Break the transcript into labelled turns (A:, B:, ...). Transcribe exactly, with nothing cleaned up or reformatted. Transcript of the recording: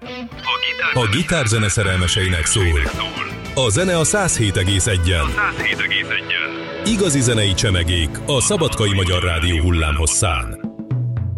A: A gitárzene szerelmeseinek szól. A zene a száz hét egész egyen. Igazi zenei csemegék a Szabadkai Magyar Rádió hullámhosszán.